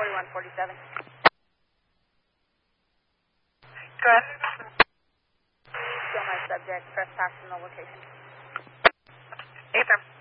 4147. Go ahead. Still my subject. Trespass from the location. Affirm.